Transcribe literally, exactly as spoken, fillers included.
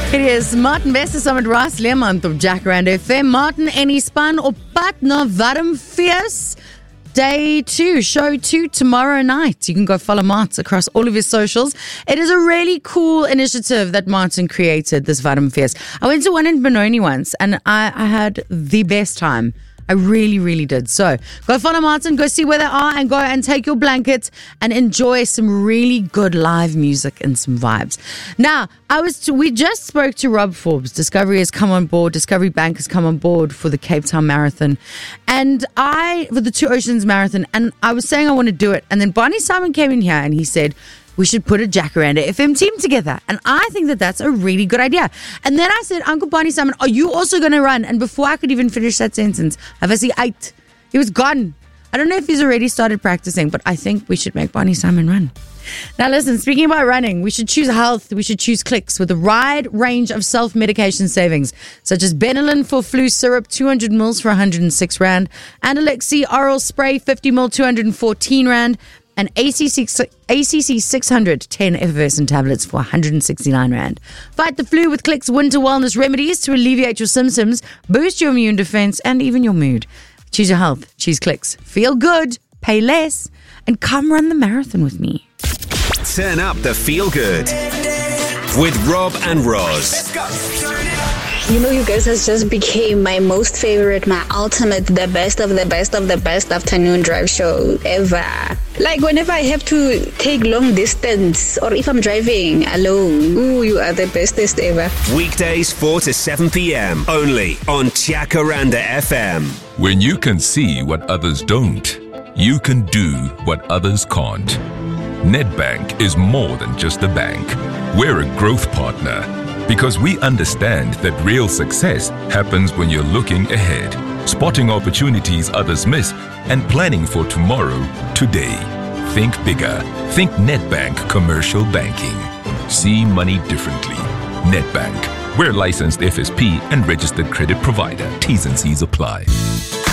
It is Martin Bester saam met Ras Leemant op Jacaranda F M. Martin en die span op pad na Warmfees. Day two, show two tomorrow night. You can go follow Martin across all of his socials. It is a really cool initiative that Martin created, this Warmfees. I went to one in Benoni once and I, I had the best time. I really, really did. So go follow Martin, go see where they are, and go and take your blankets and enjoy some really good live music and some vibes. Now, I was to, we just spoke to Rob Forbes. Discovery has come on board. Discovery Bank has come on board for the Cape Town Marathon, and I for the Two Oceans Marathon. And I was saying I want to do it, and then Barney Simon came in here and he said, we should put a Jacaranda F M team together. And I think that that's a really good idea. And then I said, Uncle Barney Simon, are you also going to run? And before I could even finish that sentence, I've actually ate. He was gone. I don't know if he's already started practicing, but I think we should make Barney Simon run. Now listen, speaking about running, we should choose health, we should choose Clicks with a wide range of self-medication savings, such as Benylin for flu syrup, two hundred mils for one hundred six rand, and Alexi oral spray, fifty mil, two hundred fourteen rand, and A C C, A C C six hundred ten effervescent tablets for one hundred sixty-nine rand. Fight the flu with Clicks winter wellness remedies to alleviate your symptoms, boost your immune defense, and even your mood. Choose your health. Choose Clicks. Feel good, pay less, and come run the marathon with me. Turn up the feel good with Rob and Roz. You know, you guys has just became my most favorite, my ultimate, the best of the best of the best afternoon drive show ever. Like whenever I have to take long distance or if I'm driving alone, ooh, you are the bestest ever. Weekdays four to seven p.m. only on Jacaranda F M. When you can see what others don't, you can do what others can't. Nedbank is more than just a bank. We're a growth partner because we understand that real success happens when you're looking ahead, spotting opportunities others miss, and planning for tomorrow, today. Think bigger. Think Nedbank Commercial Banking. See money differently. Nedbank. We're licensed F S P and registered credit provider. T's and C's apply.